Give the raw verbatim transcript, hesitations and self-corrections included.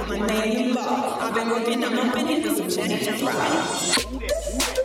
My name Law. I've been working, I'm up in here for some change. I'm right.